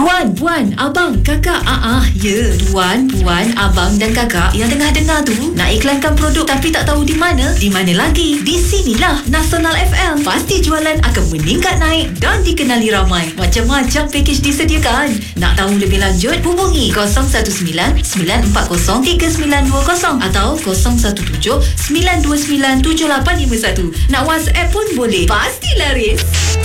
Tuan, puan, abang, kakak. Ya. Tuan, puan, abang dan kakak yang tengah dengar tu nak iklankan produk tapi tak tahu di mana? Di mana lagi? Di sinilah, Nasional FM. Pasti jualan akan meningkat naik dan dikenali ramai. Macam-macam pakej disediakan. Nak tahu lebih lanjut? Hubungi 019-940-3920 atau 017-929-7851. Nak WhatsApp pun boleh. Pasti laris.